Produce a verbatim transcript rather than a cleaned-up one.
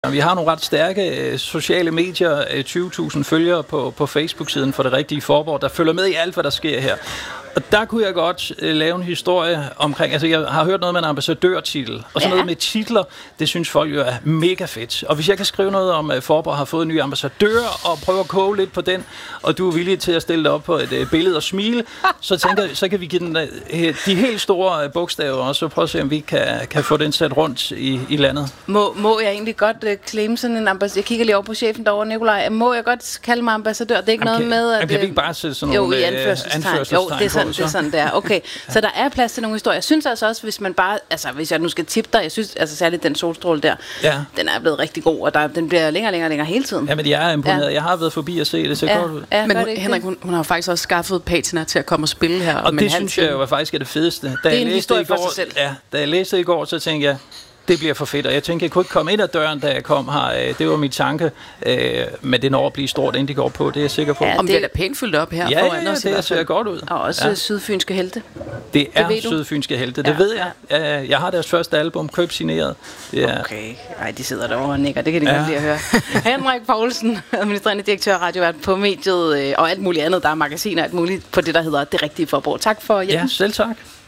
Vi har nogle ret stærke øh, sociale medier, øh, tyve tusind følgere på, på Facebook-siden for Det Rigtige Forborg, der følger med i alt, hvad der sker her. Og der kunne jeg godt øh, lave en historie omkring, altså jeg har hørt noget med en ambassadørtitel, og sådan ja. noget med titler, det synes folk jo er mega fedt. Og hvis jeg kan skrive noget om, at Forborg har fået en ny ambassadør, og prøve at koge lidt på den, og du er villig til at stille dig op på et øh, billede og smile, så tænker så kan vi give den øh, de helt store øh, bogstaver, og så prøve at se, om vi kan, kan få den sat rundt i, i landet. Må, må jeg egentlig godt øh, claim sådan en ambassadør? Jeg kigger lige over på chefen derovre, Nikolaj. Må jeg godt kalde mig ambassadør? Det er ikke jamen, noget med, at... Jamen, kan vi ikke bare sætte sådan nogle jo, i anførselstegn. anførselstegn jo, det er sådan, på, så? Det er sådan, der. Okay, ja. Så der er plads til nogle historier. Jeg synes altså også, hvis man bare... Altså, hvis jeg nu skal tippe dig, jeg synes altså særligt den solstråle der, ja. den er blevet rigtig god, og der, den bliver længere og længere, længere hele tiden. Jamen, jeg er imponeret. Ja. Jeg har været forbi at se det, så ja. godt ud. Ja, men hun, Henrik, hun, hun har jo faktisk også skaffet patina til at komme og spille her. Og det synes jeg jo faktisk er det fedeste. Da det er jeg en historie for går, sig selv. Ja, da jeg læste i går, så tænkte jeg, det bliver for fedt, og jeg tænkte, jeg kunne ikke komme ind ad døren, da jeg kom her. Det var min tanke, men det når at blive stort, inden de går på, det er jeg sikker på. Ja, om det er da pænt fyldt op her ja, foran ja, os. Ja, det ser godt ud. Og også ja. sydfynske helte. Det er det sydfynske helte, det ja, ved jeg. Ja. Jeg har deres første album, købt signeret. Er... Okay, ej, de sidder derovre og nikker, det kan de ja. godt lide at høre. Henrik Poulsen, administrerende direktør og radiovært på mediet, og alt muligt andet, der er magasiner og alt muligt på det, der hedder Det Rigtige Forborg. Tak for hjælpen. Ja, selv tak.